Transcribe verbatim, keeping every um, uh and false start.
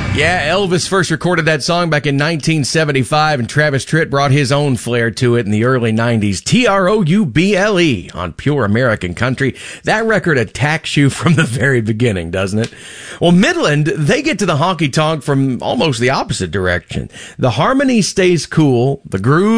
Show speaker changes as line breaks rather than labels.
Yeah, Elvis first recorded that song back in nineteen seventy-five, and Travis Tritt brought his own flair to it in the early nineties. T R O U B L E on Pure American Country. That record attacks you from the very beginning, doesn't it? Well, Midland, they get to the honky-tonk from almost the opposite direction. The harmony stays cool, the groove